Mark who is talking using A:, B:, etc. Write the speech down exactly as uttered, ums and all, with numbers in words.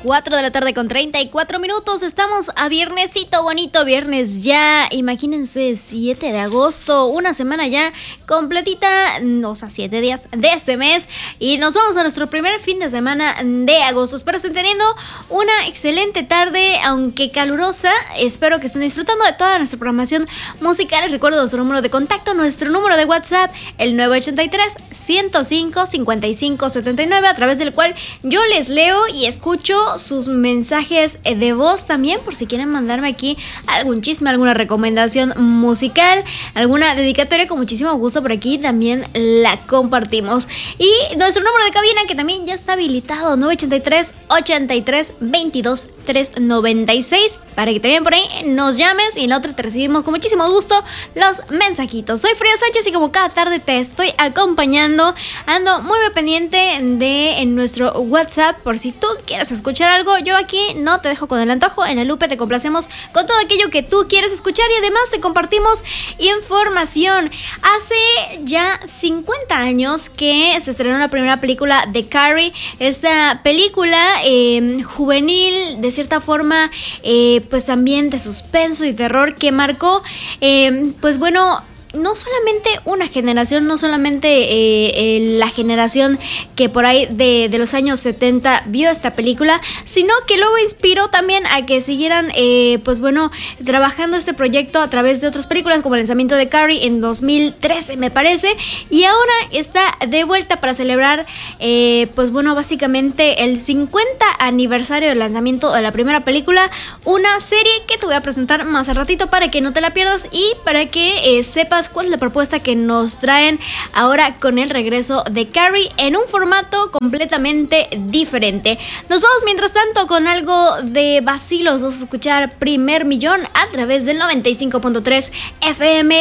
A: cuatro de la tarde con treinta y cuatro minutos. Estamos a viernesito bonito, viernes ya. Imagínense, siete de agosto, una semana ya completita, o sea, siete días de este mes. Y nos vamos a nuestro primer fin de semana de agosto. Espero estén teniendo una excelente tarde, aunque calurosa. Espero que estén disfrutando de toda nuestra programación musical. Les recuerdo nuestro número de contacto, nuestro número de WhatsApp, el nueve ocho tres, ciento cinco, cincuenta y cinco setenta y nueve, a través del cual yo les leo y escucho sus mensajes de voz también, por si quieren mandarme aquí algún chisme, alguna recomendación musical, alguna dedicatoria, con muchísimo gusto por aquí también la compartimos. Y nuestro número de cabina, que también ya está habilitado, nueve ocho tres, ochenta y tres, veintidós, trescientos noventa y seis, para que también por ahí nos llames y nosotros te recibimos con muchísimo gusto los mensajitos. Soy Frida Sánchez y como cada tarde te estoy acompañando, ando muy pendiente de en nuestro WhatsApp por si tú quieres escuchar algo. Yo aquí no te dejo con el antojo, en la Lupe te complacemos con todo aquello que tú quieres escuchar y además te compartimos información. Hace ya cincuenta años que se estrenó la primera película de Carrie, esta película eh, juvenil, de cierta forma, eh, pues también de suspenso y terror, que marcó, eh, pues bueno, no solamente una generación, no solamente eh, eh, la generación que por ahí de, de los años setenta vio esta película, sino que luego inspiró también a que siguieran, eh, pues bueno, trabajando este proyecto a través de otras películas, como el lanzamiento de Carrie en dos mil trece, me parece, y ahora está de vuelta para celebrar, eh, pues bueno, básicamente el cincuenta aniversario del lanzamiento de la primera película, una serie que te voy a presentar más al ratito para que no te la pierdas y para que eh, sepas cuál es la propuesta que nos traen ahora con el regreso de Carrie en un formato completamente diferente. Nos vamos mientras tanto con algo de vacilos. Vamos a escuchar Primer Millón a través del noventa y cinco punto tres F M